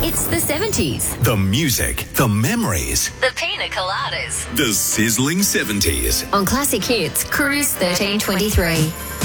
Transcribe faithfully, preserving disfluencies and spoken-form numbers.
It's the seventies. The music, the memories, The pina coladas. the sizzling seventies. On Classic Hits, Cruise thirteen twenty-three.